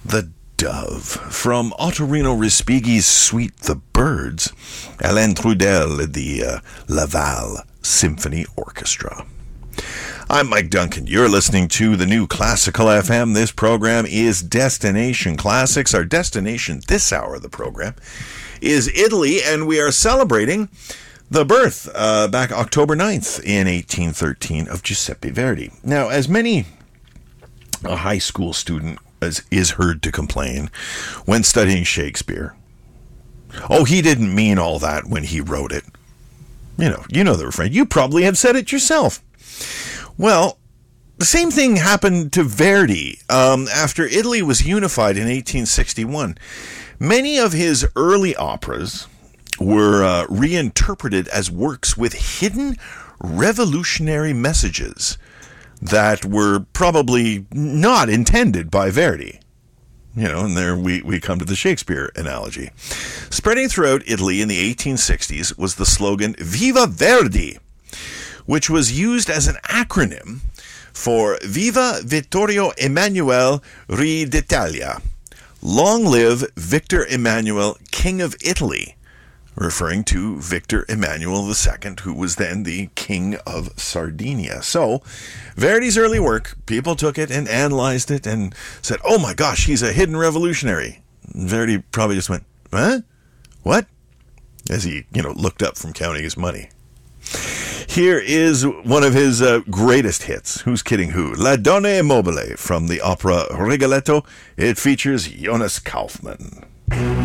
The Dove. From Ottorino Respighi's suite The Birds, Alain Trudel led the Laval Symphony Orchestra. I'm Mike Duncan. You're listening to the new Classical FM. This program is Destination Classics. Our destination this hour of the program is Italy, and we are celebrating the birth, back October 9th in 1813, of Giuseppe Verdi. Now, as many a high school student as is heard to complain when studying Shakespeare, oh, he didn't mean all that when he wrote it. You know the refrain. You probably have said it yourself. Well, the same thing happened to Verdi after Italy was unified in 1861. Many of his early operas were reinterpreted as works with hidden revolutionary messages that were probably not intended by Verdi. And there we come to the Shakespeare analogy. Spreading throughout Italy in the 1860s was the slogan Viva Verdi, which was used as an acronym for Viva Vittorio Emanuele Re d'Italia. Long live Victor Emmanuel, King of Italy, referring to Victor Emmanuel II, who was then the King of Sardinia. So, Verdi's early work, people took it and analyzed it and said, oh my gosh, he's a hidden revolutionary. Verdi probably just went, huh? What? As he, looked up from counting his money. Here is one of his greatest hits. Who's kidding who? La Donna Immobile from the opera Rigoletto. It features Jonas Kaufmann.